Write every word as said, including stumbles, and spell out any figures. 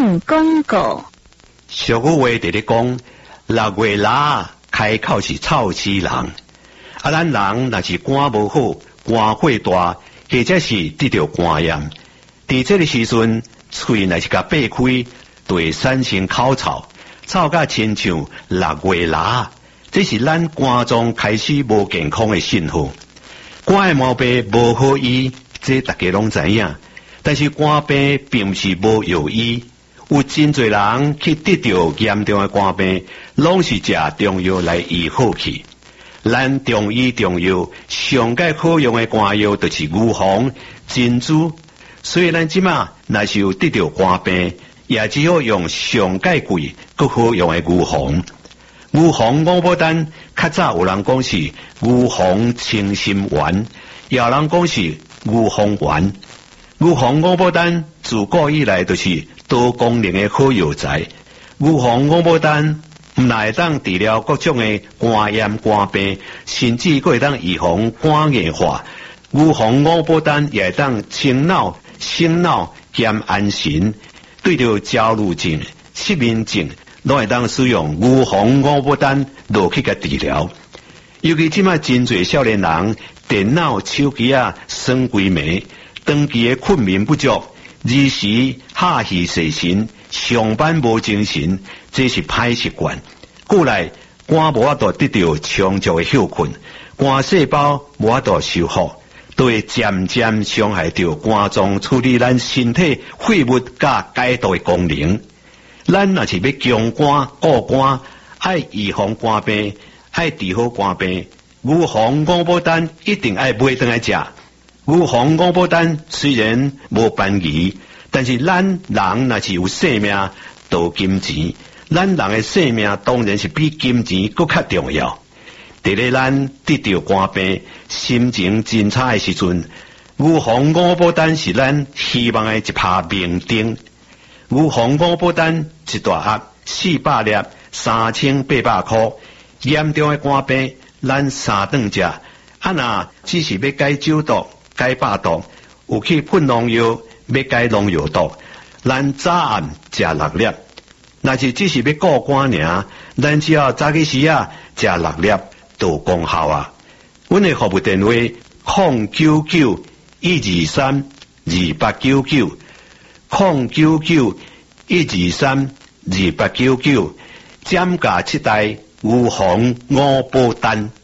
省广告。 俗语话直咧讲，六月腊开口是臭死人。啊，咱人若是肝无好，肝火大，或者是得着肝炎，伫这个时阵，喙若是甲闭开，就会产生口臭，臭甲亲像六月腊。这是咱肝脏开始无健康的信号。肝的毛病无好医，这大家拢知影。但是肝病并不是无药医，有真侪人去得到严重的肝病，拢是食中药来医好去。咱中医中药上界好用的肝药就是牛黄、珍珠，所以咱即马若是有得到肝病，也只好用上界贵、更好用的牛黄。牛黄五宝丹，较早有人讲是牛黄清心丸，也有人讲是牛黄丸。牛黄五宝丹自古以来就是多功能的好药材。牛黄五宝丹唔但会当治疗各种的肝炎、肝病，甚至佫会当预防肝硬化。牛黄五宝丹也会当清脑、醒脑兼安神，对着焦虑症、失眠症，拢会当使用牛黄五宝丹落去甲治疗。尤其即卖真侪少年人电脑、手机啊耍规暝。长期的困眠不足，日时下气睡神，上班无精神，这是歹习惯。过来肝无法度得到充足的休困，肝细胞无法度修复，都会渐渐伤害到肝脏处理咱身体废物甲解毒的功能。咱若是要强肝固肝，爱预防肝病，爱治好肝病，牛黄五宝丹一定爱买回来食。牛黄五宝丹虽然无便宜，但是咱人若是有性命，就金钱。咱人的性命当然是比金钱更较重要。伫咧咱得到肝病、心情真差的时阵，牛黄五宝丹是咱希望的一拍明灯。牛黄五宝丹一大盒四百粒，三千八百块。严重的肝病，咱三顿食。啊若只是要解酒毒、解百毒，有去喷农药，要解农药毒，咱早暗食六粒。若是只是要顾肝尔，咱只要早起时啊食六粒就有功效啊。阮的服务电话：零九九一二三二八九九，零九九一二三二八九九，减价七代牛黄五宝丹。